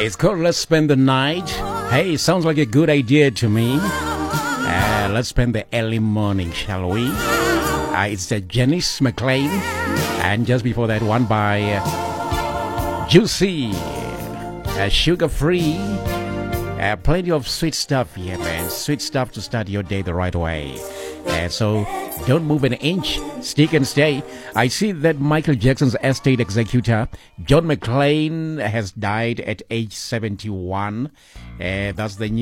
It's called Let's Spend the Night. Hey, sounds like a good idea to me. Let's spend the early morning, shall we? It's Janice McLean. And just before that, one by Juicy. Sugar-free. Plenty of sweet stuff here, man. Sweet stuff to start your day the right way. So don't move an inch. Stick and stay. I see that Michael Jackson's estate executor, John McClane, has died at age 71. That's the news.